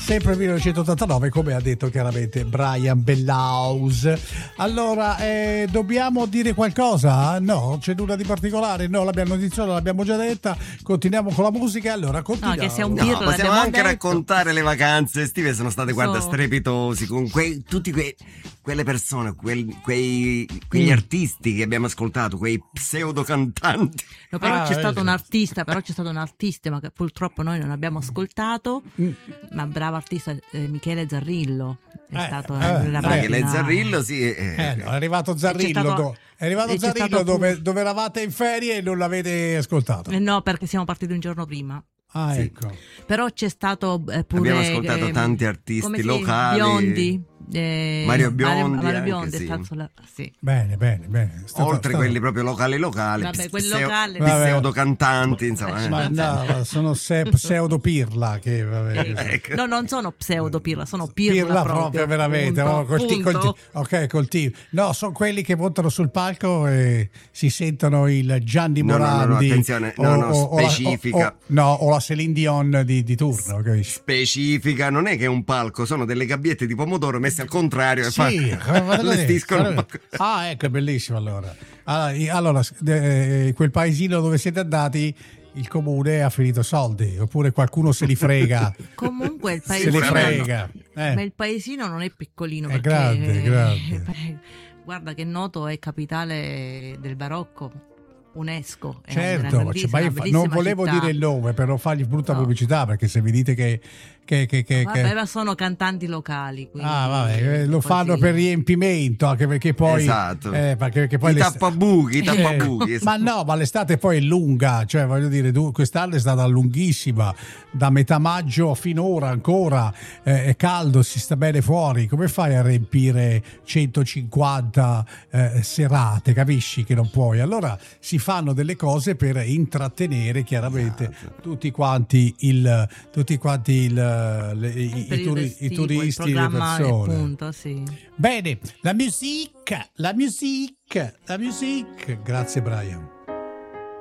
sempre 1989, come ha detto chiaramente Brian Bellhaus. Allora, dobbiamo dire qualcosa? No, c'è nulla di particolare? No, la notizia l'abbiamo già detta. Continuiamo con la musica. Allora, continuiamo. No, che sia un pirla, possiamo anche detto. raccontare le vacanze estive, sono state guarda strepitosi con quelle persone, quegli artisti che abbiamo ascoltato, quei pseudo cantanti. No, però c'è stato un artista, ma che purtroppo noi non abbiamo ascoltato, ma bravo artista, Michele Zarrillo è stato nella pagina. Michele Zarrillo, sì. È arrivato Zarrillo, dove eravate in ferie e non l'avete ascoltato. No, perché siamo partiti un giorno prima. Ah, sì. Ecco. Però c'è stato pure abbiamo ascoltato tanti artisti locali. Biondi. Mario Biondi, Mario Biondi anche, è stato sì. Bene. Oltre quelli proprio locali, vabbè, quelli locali, pseudo cantanti, insomma. Ma no, sono pseudo pirla che Ecco. No, non sono pseudo pirla, sono pirla proprio veramente. Col team. No, sono quelli che montano sul palco e si sentono il Gianni Morandi. No, attenzione, specifica. O la Celine Dion di turno. Capisci? Specifica, non è che è un palco, sono delle gabbiette di pomodoro messe al contrario e allestiscono. Ah, ecco, è bellissimo allora. Allora, quel paesino dove siete andati, il comune ha finito soldi, oppure qualcuno se li frega. Comunque il paesino se li frega. Ma il paesino non è piccolino, è perché grande. Guarda che noto è capitale del barocco. UNESCO, certo, ma io non volevo dire il nome per non fargli brutta pubblicità, perché se vi dite che ma sono cantanti locali, quindi lo fanno per riempimento, anche perché poi perché poi i tappabuchi. ma l'estate poi è lunga, cioè voglio dire, quest'anno è stata lunghissima, da metà maggio finora ancora è caldo, si sta bene fuori, come fai a riempire 150 serate, capisci che non puoi? Allora si fanno delle cose per intrattenere chiaramente tutti quanti i turisti, le persone. Appunto, sì. Bene, la musique. Grazie Brian.